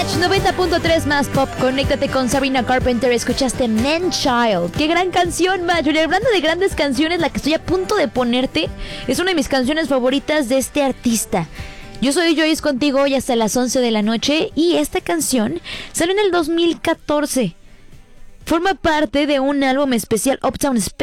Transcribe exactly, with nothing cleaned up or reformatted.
noventa punto tres más pop, conéctate con Sabrina Carpenter. Escuchaste Man Child. Qué gran canción, Mayo. Y hablando de grandes canciones, la que estoy a punto de ponerte es una de mis canciones favoritas de este artista. Yo soy Joyce contigo hoy hasta las once de la noche y esta canción salió en el dos mil catorce. Forma parte de un álbum especial Uptown Special.